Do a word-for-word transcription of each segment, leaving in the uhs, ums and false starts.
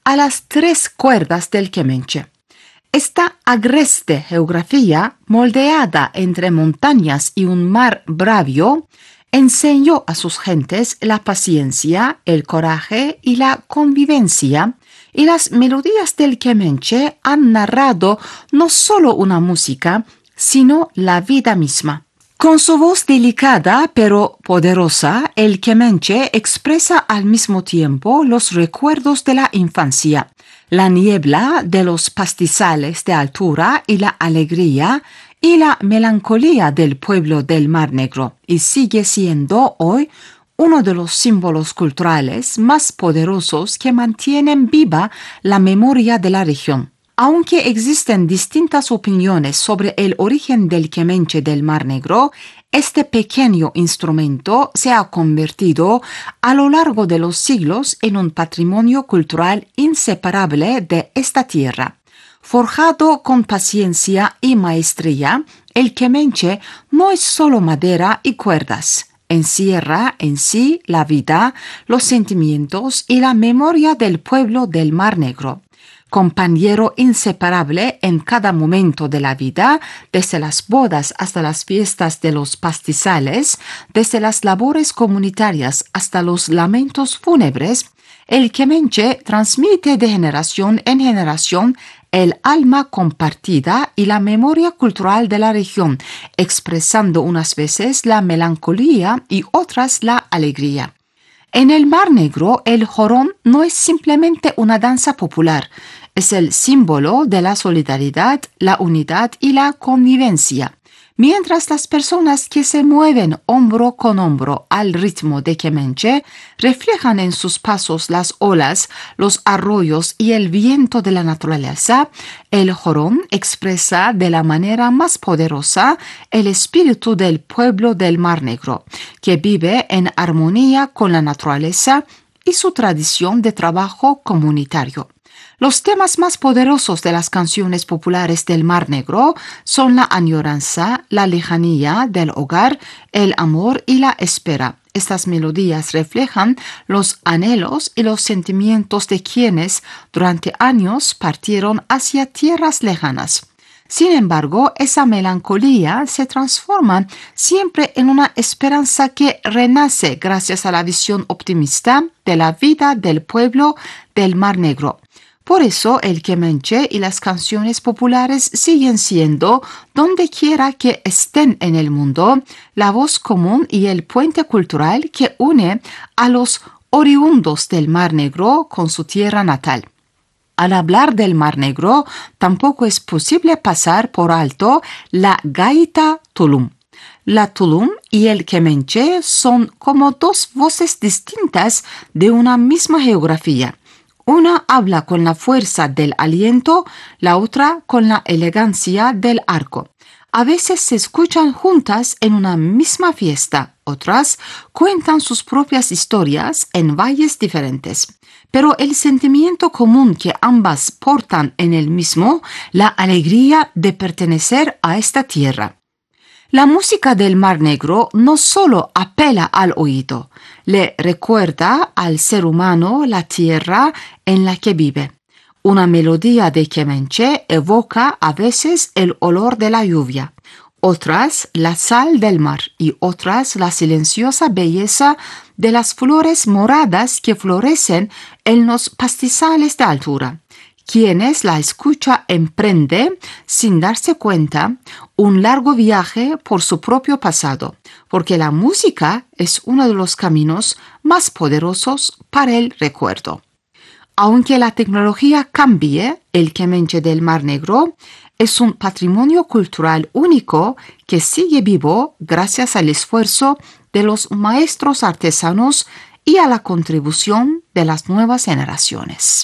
a las tres cuerdas del Kemenche. Esta agreste geografía, moldeada entre montañas y un mar bravio, enseñó a sus gentes la paciencia, el coraje y la convivencia, y las melodías del Kemenche han narrado no solo una música, sino la vida misma. Con su voz delicada pero poderosa, el Kemenche expresa al mismo tiempo los recuerdos de la infancia, la niebla de los pastizales de altura y la alegría y la melancolía del pueblo del Mar Negro, y sigue siendo hoy uno de los símbolos culturales más poderosos que mantienen viva la memoria de la región. Aunque existen distintas opiniones sobre el origen del Kemenche del Mar Negro, este pequeño instrumento se ha convertido a lo largo de los siglos en un patrimonio cultural inseparable de esta tierra. Forjado con paciencia y maestría, el Kemenche no es solo madera y cuerdas. Encierra en sí la vida, los sentimientos y la memoria del pueblo del Mar Negro. Compañero inseparable en cada momento de la vida, desde las bodas hasta las fiestas de los pastizales, desde las labores comunitarias hasta los lamentos fúnebres, el Kemenche transmite de generación en generación el alma compartida y la memoria cultural de la región, expresando unas veces la melancolía y otras la alegría. En el Mar Negro, el jorón no es simplemente una danza popular, es el símbolo de la solidaridad, la unidad y la convivencia. Mientras las personas que se mueven hombro con hombro al ritmo de Kemenche reflejan en sus pasos las olas, los arroyos y el viento de la naturaleza, el jorón expresa de la manera más poderosa el espíritu del pueblo del Mar Negro, que vive en armonía con la naturaleza y su tradición de trabajo comunitario. Los temas más poderosos de las canciones populares del Mar Negro son la añoranza, la lejanía del hogar, el amor y la espera. Estas melodías reflejan los anhelos y los sentimientos de quienes durante años partieron hacia tierras lejanas. Sin embargo, esa melancolía se transforma siempre en una esperanza que renace gracias a la visión optimista de la vida del pueblo del Mar Negro. Por eso el Kemenche y las canciones populares siguen siendo, donde quiera que estén en el mundo, la voz común y el puente cultural que une a los oriundos del Mar Negro con su tierra natal. Al hablar del Mar Negro, tampoco es posible pasar por alto la gaita tulum. La tulum y el Kemenche son como dos voces distintas de una misma geografía. Una habla con la fuerza del aliento, la otra con la elegancia del arco. A veces se escuchan juntas en una misma fiesta, otras cuentan sus propias historias en valles diferentes. Pero el sentimiento común que ambas portan en el mismo, la alegría de pertenecer a esta tierra. La música del Mar Negro no solo apela al oído, le recuerda al ser humano la tierra en la que vive. Una melodía de Kemenche evoca a veces el olor de la lluvia, otras la sal del mar y otras la silenciosa belleza de las flores moradas que florecen en los pastizales de altura. Quienes la escucha emprende, sin darse cuenta, un largo viaje por su propio pasado, porque la música es uno de los caminos más poderosos para el recuerdo. Aunque la tecnología cambie, el Kemenche del Mar Negro es un patrimonio cultural único que sigue vivo gracias al esfuerzo de los maestros artesanos y a la contribución de las nuevas generaciones.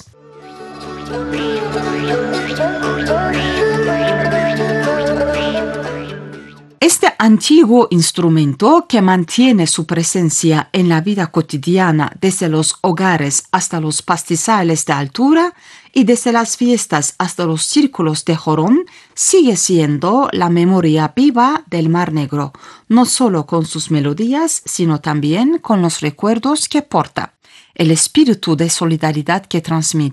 Este antiguo instrumento que mantiene su presencia en la vida cotidiana desde los hogares hasta los pastizales de altura y desde las fiestas hasta los círculos de jorón, sigue siendo la memoria viva del Mar Negro, no solo con sus melodías, sino también con los recuerdos que porta, el espíritu de solidaridad que transmite